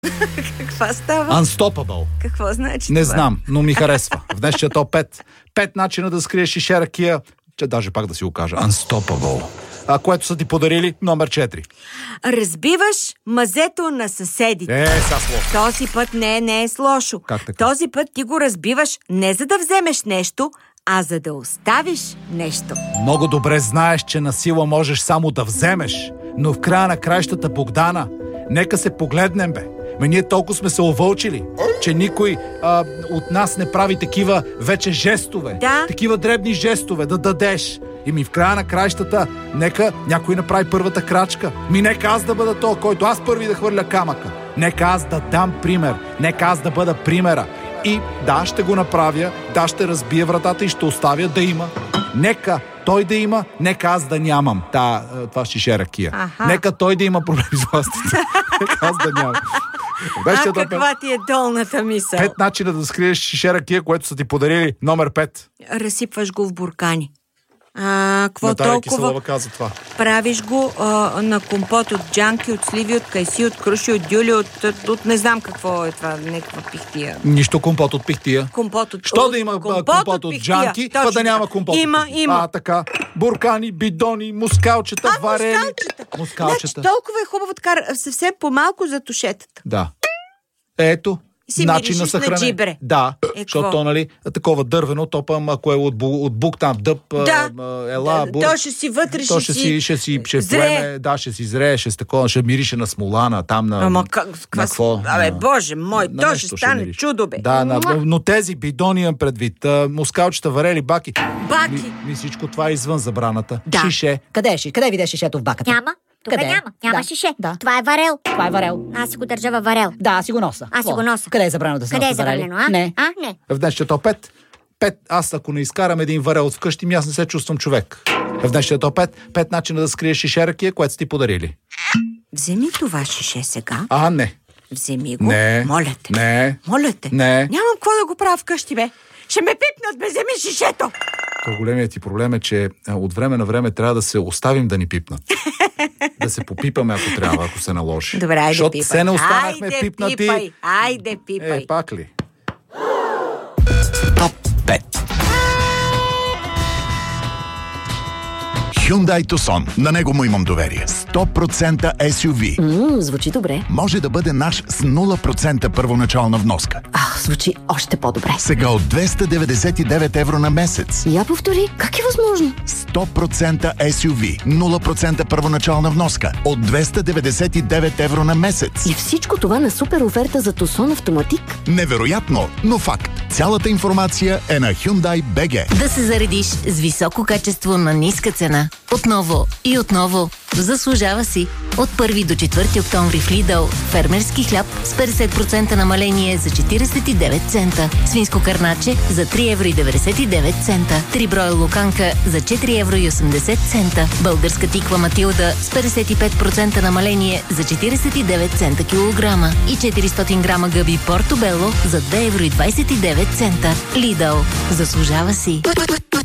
Каква става? Unstoppable. Какво значи Не това? знам, но ми харесва. В днешния топ 5. 5 начина да скриеш шише ракия, че даже пак да си го кажа. Unstoppable. Което са ти подарили, номер 4. Разбиваш мазето на съседите. Сега слошо. Този път не е с лошо. Как така? Този път ти го разбиваш не за да вземеш нещо, а за да оставиш нещо. Много добре знаеш, че на сила можеш само да вземеш, но в края на краищата, Богдана, нека се погледнем, бе. Ние толкова сме се овълчили, че никой от нас не прави такива вече жестове. Да. Такива дребни жестове, да дадеш. В края на краищата, нека някой направи първата крачка. Нека аз да бъда то, който аз първи да хвърля камъка. Нека аз да дам пример. Нека аз да бъда примера. И да, ще го направя, да, ще разбия вратата и ще оставя да има. Нека той да има, нека аз да нямам. Това шише ракия. Аха. Нека той да има проблеми с властите. Нека аз да нямам. Каква ти е долната мисъл? 5 начина да скриеш шише ракия, което са ти подарили. Номер 5. Разсипваш го в буркани. Какво Наталия толкова? Киселова каза това. Правиш го на компот от джанки, от сливи, от кайси, от круши, от дюли, от не знам какво е това, някаква пихтия. Нищо компот от пихтия. Компот от... Що да има компот от джанки, па да няма компот? Има. Така. Буркани, бидони, мускалчета, варени. Мускалчета. Значи толкова е хубаво така, съвсем по-малко за тушетата. Да. Ето. Си начин на миришеш на съхранение. джибре. Да, защото такова дървено, топам, ако е от бук там дъб, бур. То ще си вътре, ще поеме, ще си зрее, ще мирише на смолана, там на... Ама какво? Боже мой, то ще стане чудо, бе. Да, но тези бидони имам предвид. Мускалчета, варели, баки. Баки! Всичко това е извън забраната. Да. Шише. Къде видиш шишето в баката? Няма. Тук няма шише. Да. Това е варел. Това е варел. Аз си го държа във варел. Да, аз си го носа. Къде е забранено да се носа варели? Къде е забранено, Не. Не. В днешния топ 5, аз ако не изкарам един варел от вкъщи, аз не се чувствам човек. В днешния топ 5 начина да скриеш шише ракия, което са ти подарили. Вземи това шише сега. Не. Вземи го. Не. Моля те. Не. Моля те. Не. Нямам какво да го правя вкъщи, бе. Ще ме пипнат, бе, вземи шишето. Големият ти проблем е, че от време на време трябва да се оставим да ни пипнат. Да се попипаме, ако трябва, ако се наложи. Добре, айде защото пипай. се не останахме пипнати. Айде пипай. Пак ли? Топ 5. Hyundai Tucson. На него му имам доверие. 100% SUV. Звучи добре. Може да бъде наш с 0% първоначална вноска. Звучи още по-добре. Сега от 299 евро на месец. Я повтори, как е възможно? 100% SUV. 0% първоначална вноска. От 299 евро на месец. И всичко това на супер оферта за Tucson Автоматик. Невероятно, но факт. Цялата информация е на Hyundai BG. Да се заредиш с високо качество на ниска цена. Отново и отново. Заслужава си. От 1 до 4 октомври в Lidl фермерски хляб с 50% намаление за 49 цента. Свинско карначе за 3,99 евро. 3 броя луканка за 4,80 евро. Българска тиква Матилда с 55% намаление за 49 цента килограма. И 400 грама гъби Портобело за 2,29 евро. Lidl. Заслужава си.